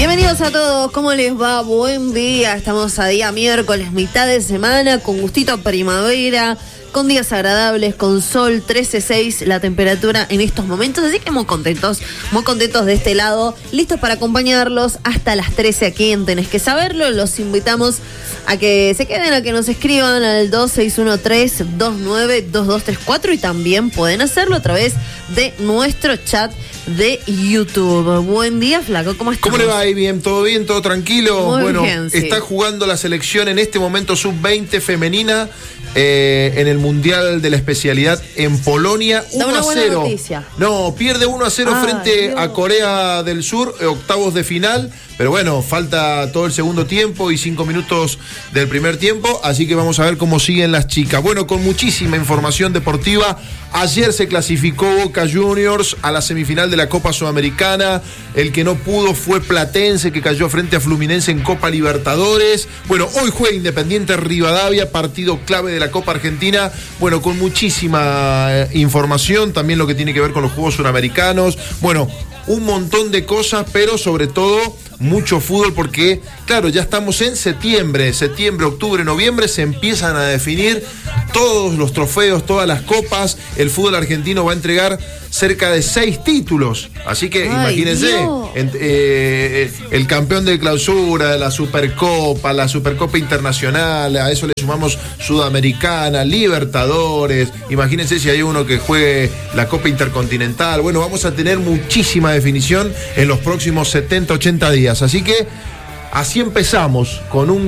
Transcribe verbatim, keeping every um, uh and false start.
Bienvenidos a todos, ¿cómo les va? Buen día, estamos a día miércoles, mitad de semana, con gustito primavera, con días agradables, con sol, trece punto seis la temperatura en estos momentos, así que muy contentos, muy contentos de este lado, listos para acompañarlos hasta las trece aquí en Tenés que Saberlo. Los invitamos a que se queden, a que nos escriban al dos seis uno tres, dos nueve dos dos tres cuatro y también pueden hacerlo a través de nuestro chat de YouTube. Buen día, Flaco, ¿cómo estás? ¿Cómo le va ahí? Bien, ¿todo bien? ¿Todo tranquilo? Muy bueno, bien, sí. Está jugando la selección en este momento sub veinte femenina eh, en el Mundial de la Especialidad en Polonia. Da una uno a buena cero. noticia. No, pierde uno a cero Ay, frente Dios. a Corea del Sur, eh, octavos de final. Pero bueno, falta todo el segundo tiempo y cinco minutos del primer tiempo, así que vamos a ver cómo siguen las chicas. Bueno, con muchísima información deportiva, ayer se clasificó Boca Juniors a la semifinal de la Copa Sudamericana. El que no pudo fue Platense, que cayó frente a Fluminense en Copa Libertadores. Bueno, hoy juega Independiente Rivadavia, partido clave de la Copa Argentina. Bueno, con muchísima eh, información, también lo que tiene que ver con los Juegos Suramericanos. Bueno, un montón de cosas, pero sobre todo mucho fútbol, porque claro, ya estamos en septiembre, septiembre, octubre, noviembre, se empiezan a definir todos los trofeos, todas las copas. El fútbol argentino va a entregar cerca de seis títulos, así que Ay, imagínense, en, eh, el campeón de clausura, la Supercopa, la Supercopa Internacional, a eso le sumamos Sudamericana, Libertadores, imagínense si hay uno que juegue la Copa Intercontinental. Bueno, vamos a tener muchísima definición en los próximos setenta, ochenta días, así que así empezamos, con un